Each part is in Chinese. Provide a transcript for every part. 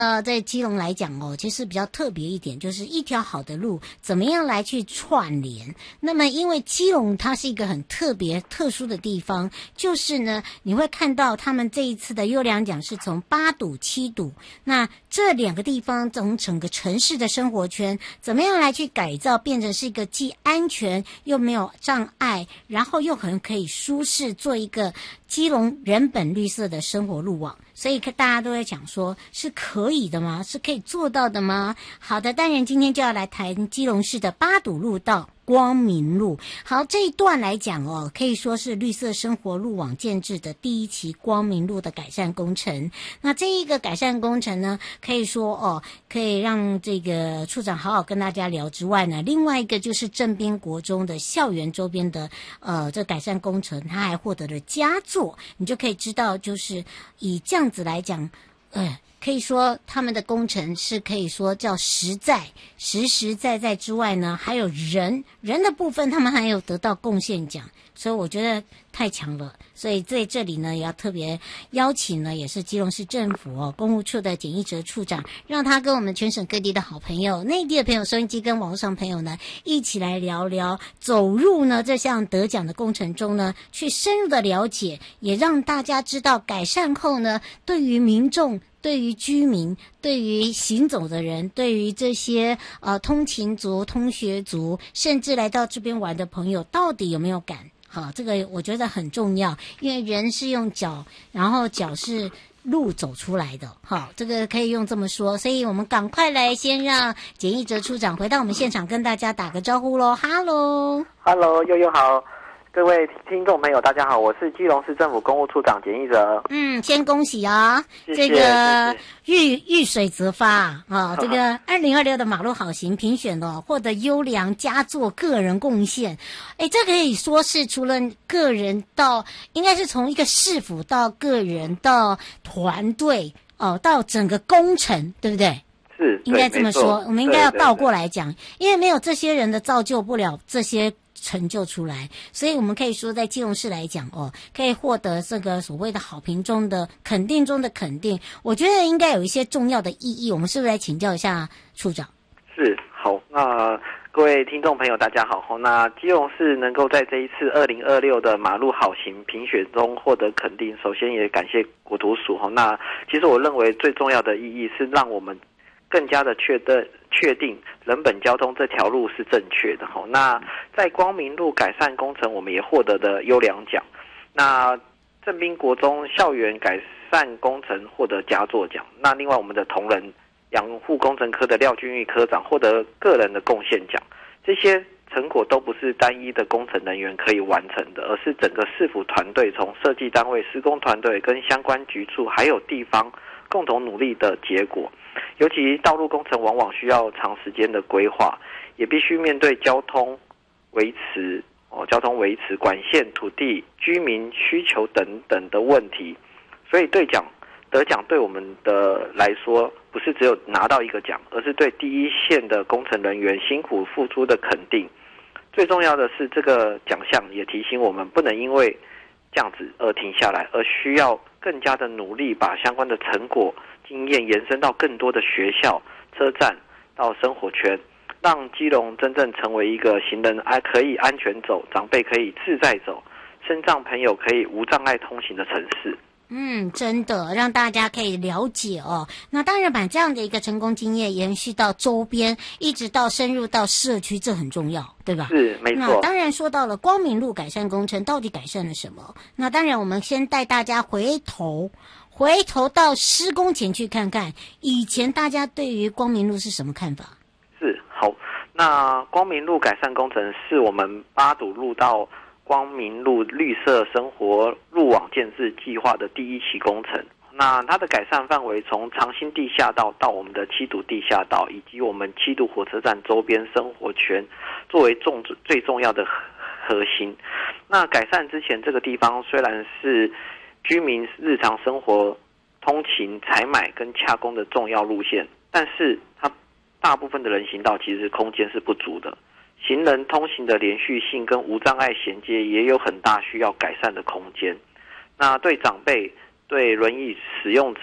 在基隆来讲其实比较特别一点，就是一条好的路怎么样来去串联。那么因为基隆它是一个很特别特殊的地方，就是呢你会看到他们这一次的优良奖是从8堵7堵，那这2个地方从整个城市的生活圈怎么样来去改造，变成是一个既安全又没有障碍，然后又很可以舒适，做一个基隆人本绿色的生活路网。所以大家都在讲说是可以的吗？是可以做到的吗？好的，当然今天就要来谈基隆市的8堵路到光明路。好，这一段来讲可以说是绿色生活路网建制的第1期光明路的改善工程。那这一个改善工程呢，可以说可以让这个处长好好跟大家聊之外呢，另外一个就是正滨国中的校园周边的这改善工程，它还获得了佳作。你就可以知道，就是以这样子来讲，可以说他们的工程是可以说叫实在在之外呢，还有人的部分他们还有得到贡献奖，所以我觉得太强了。所以在这里呢也要特别邀请呢，也是基隆市政府公务处的简一哲处长，让他跟我们全省各地的好朋友、内地的朋友、收音机跟网络上朋友呢一起来聊聊，走入呢这项得奖的工程中呢，去深入的了解，也让大家知道改善后呢，对于民众、对于居民、对于行走的人、对于这些通勤族、通学族，甚至来到这边玩的朋友，到底有没有感？好，这个我觉得很重要，因为人是用脚，然后脚是路走出来的。好，这个可以用这么说，所以我们赶快来先让简一哲处长回到我们现场，跟大家打个招呼咯。Hello， 悠悠好。各位听众朋友大家好，我是基隆市政府公务处长简一哲。 先恭喜啊， 谢谢， 这个遇水则发这个2026的马路好行评选获得优良佳作个人贡献。这可以说是除了个人到，应该是从一个市府到个人到团队到整个工程，对不对？ 是， 应该这么说，我们应该要倒过来讲，因为没有这些人的造就不了这些成就出来，所以我们可以说在基隆市来讲可以获得这个所谓的好评中的肯定中的肯定，我觉得应该有一些重要的意义，我们是不是来请教一下处长？ 是，好，那各位听众朋友大家好，那基隆市能够在这一次2026的马路好行评选中获得肯定，首先也感谢国土署那其实我认为最重要的意义是让我们更加的确定人本交通这条路是正确的。那在光明路改善工程我们也获得的优良奖，那正滨国中校园改善工程获得佳作奖，那另外我们的同仁养护工程科的廖俊玉科长获得个人的贡献奖，这些成果都不是单一的工程人员可以完成的，而是整个市府团队从设计单位、施工团队跟相关局处还有地方共同努力的结果。尤其道路工程往往需要长时间的规划，也必须面对交通维持、管线、土地、居民需求等等的问题，所以得奖对我们的来说，不是只有拿到一个奖，而是对第一线的工程人员辛苦付出的肯定。最重要的是，这个奖项也提醒我们，不能因为这样子而停下来，而需要更加的努力，把相关的成果经验延伸到更多的学校、车站到生活圈，让基隆真正成为一个行人可以安全走、长辈可以自在走、身障朋友可以无障碍通行的城市。 真的让大家可以了解那当然把这样的一个成功经验延续到周边，一直到深入到社区，这很重要，对吧？ 是，没错。 那当然说到了光明路改善工程到底改善了什么，那当然我们先带大家回头到施工前去看看，以前大家对于光明路是什么看法？ 是，好，那光明路改善工程是我们8堵路到光明路绿色生活路网建制计划的第1期工程。那它的改善范围从长兴地下道到我们的7堵地下道，以及我们7堵火车站周边生活圈，作为最重要的核心。那改善之前，这个地方虽然是居民日常生活通勤、采买跟洽公的重要路线，但是它大部分的人行道其实空间是不足的，行人通行的连续性跟无障碍衔接也有很大需要改善的空间。那对长辈、对轮椅使用者，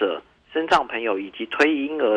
身障朋友以及推婴儿